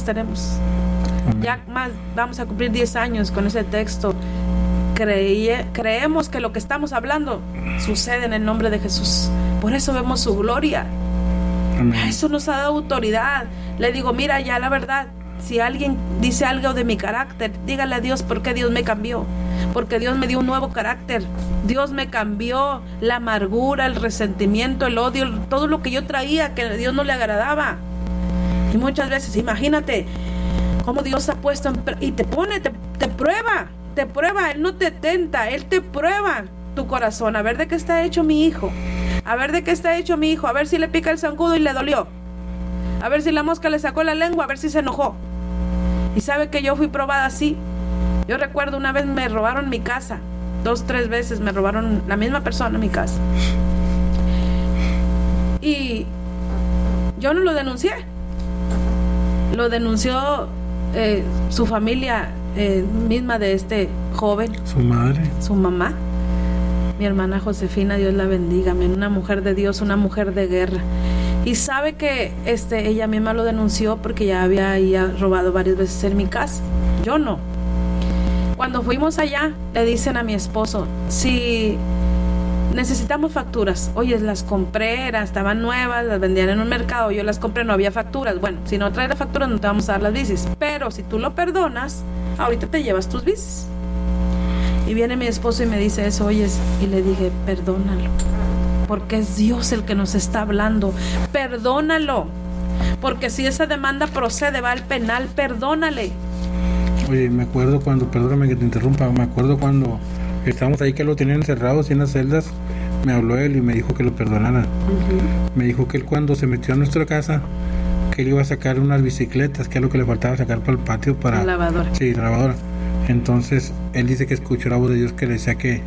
tenemos. Amén. Ya más, vamos a cumplir 10 años con ese texto. Creemos que lo que estamos hablando sucede en el nombre de Jesús. Por eso vemos su gloria. Amén. Eso nos ha dado autoridad. Le digo, mira, ya la verdad, si alguien dice algo de mi carácter, dígale a Dios por qué Dios me cambió. Porque Dios me dio un nuevo carácter. Dios me cambió la amargura, el resentimiento, el odio, todo lo que yo traía que a Dios no le agradaba. Y muchas veces, imagínate cómo Dios ha puesto y te pone, te prueba. Él no te tenta, Él te prueba tu corazón. A ver de qué está hecho mi hijo. A ver de qué está hecho mi hijo. A ver si le pica el zancudo y le dolió. A ver si la mosca le sacó la lengua. A ver si se enojó. Y sabe que yo fui probada así. Yo recuerdo una vez me robaron mi casa. 2, 3 veces me robaron la misma persona mi casa. Y yo no lo denuncié. Lo denunció su familia misma de este joven. Su madre. Su mamá. Mi hermana Josefina, Dios la bendiga. Una mujer de Dios, una mujer de guerra. Y sabe que ella misma lo denunció porque ya había robado varias veces en mi casa. Yo no. Cuando fuimos allá, le dicen a mi esposo, si necesitamos facturas. Oye, las compré, estaban nuevas, las vendían en un mercado, yo las compré, no había facturas. Bueno, si no traes las facturas no te vamos a dar las bicis. Pero si tú lo perdonas, ahorita te llevas tus bicis. Y viene mi esposo y me dice eso, oyes, y le dije, perdónalo. Porque es Dios el que nos está hablando. Perdónalo. Porque si esa demanda procede, va al penal, perdónale. Oye, me acuerdo cuando, perdóname que te interrumpa, me acuerdo cuando estábamos ahí que lo tenían encerrado así en las celdas, me habló él y me dijo que lo perdonara. Me dijo que él cuando se metió a nuestra casa, que él iba a sacar unas bicicletas, que es lo que le faltaba sacar para el patio para... La lavadora. Sí, la lavadora. Entonces, él dice que escuchó la voz de Dios que le decía que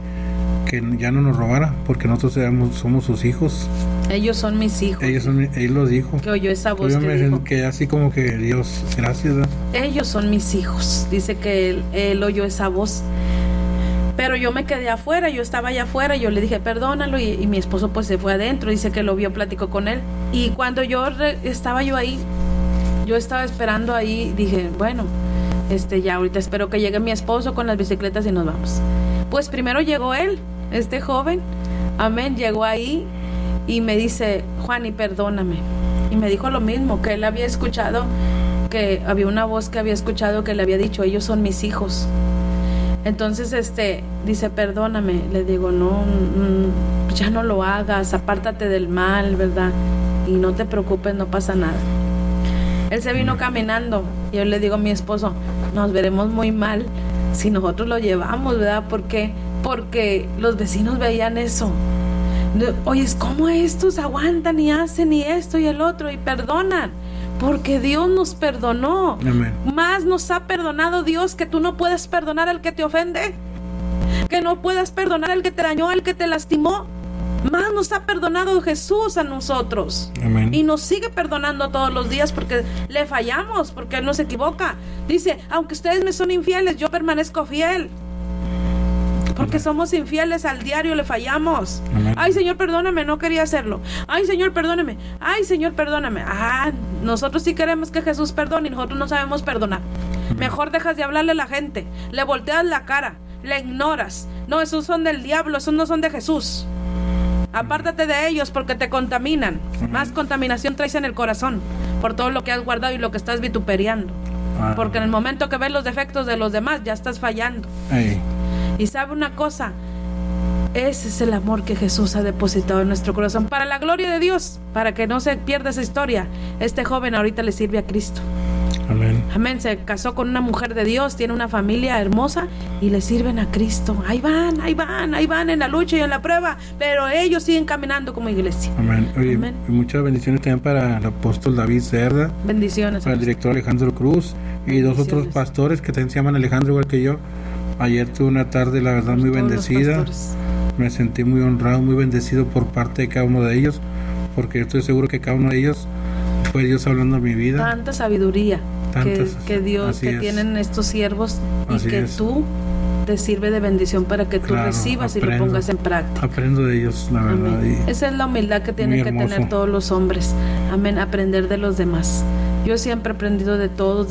ya no nos robara, porque nosotros somos sus hijos. Ellos son mis hijos. Él lo dijo. Que oyó esa voz yo que me dijo. que así como que Dios, gracias, ¿verdad? Ellos son mis hijos. Dice que él oyó esa voz. Pero yo me quedé afuera, yo estaba allá afuera, yo le dije perdónalo y mi esposo pues se fue adentro, dice que lo vio, platicó con él. Y cuando estaba yo ahí, yo estaba esperando ahí, dije, bueno, ya ahorita espero que llegue mi esposo con las bicicletas y nos vamos. Pues primero llegó él, este joven, amén, llegó ahí y me dice, Juani, perdóname. Y me dijo lo mismo, que él había escuchado, que había una voz que había escuchado que le había dicho, ellos son mis hijos. Entonces, dice, perdóname. Le digo, no, ya no lo hagas, apártate del mal, ¿verdad? Y no te preocupes, no pasa nada. Él se vino caminando y yo le digo a mi esposo, nos veremos muy mal si nosotros lo llevamos, ¿verdad? Porque los vecinos veían eso. Oye, ¿cómo estos aguantan y hacen y esto y el otro y perdonan? Porque Dios nos perdonó. Amén. Más nos ha perdonado Dios, que tú no puedes perdonar al que te ofende, que no puedas perdonar al que te dañó, al que te lastimó. Más nos ha perdonado Jesús a nosotros. Amén. Y nos sigue perdonando todos los días porque le fallamos, porque Él no se equivoca. Dice, aunque ustedes me son infieles, yo permanezco fiel. Porque somos infieles, al diario le fallamos. Amén. Ay, Señor, perdóname, no quería hacerlo. Ay, Señor, perdóname. Ay, Señor, perdóname. Nosotros sí queremos que Jesús perdone y nosotros no sabemos perdonar. Amén. Mejor dejas de hablarle a la gente, le volteas la cara, le ignoras. No, esos son del diablo, esos no son de Jesús. Apártate de ellos porque te contaminan. Amén. Más contaminación traes en el corazón por todo lo que has guardado y lo que estás vituperiando. Porque en el momento que ves los defectos de los demás ya estás fallando. Ey. Y sabe una cosa, ese es el amor que Jesús ha depositado en nuestro corazón, para la gloria de Dios, para que no se pierda esa historia. Este joven ahorita le sirve a Cristo. Amén. Amén, se casó con una mujer de Dios, tiene una familia hermosa y le sirven a Cristo. Ahí van en la lucha y en la prueba, pero ellos siguen caminando como iglesia. Amén. Oye, Amén. Y muchas bendiciones también para el apóstol David Cerda, Bendiciones. para el director Alejandro Cruz y dos otros pastores que también se llaman Alejandro igual que yo. Ayer tuve una tarde, la verdad, muy bendecida. Me sentí muy honrado, muy bendecido por parte de cada uno de ellos, porque yo estoy seguro que cada uno de ellos fue Dios hablando en mi vida. Tanta sabiduría que Dios, que tienen estos siervos y así que es. tú te sirve de bendición para que tú Claro, recibas y lo pongas en práctica. Aprendo de ellos, la verdad. Esa es la humildad que tienen que tener todos los hombres. Amén, aprender de los demás. Yo siempre he aprendido de todos.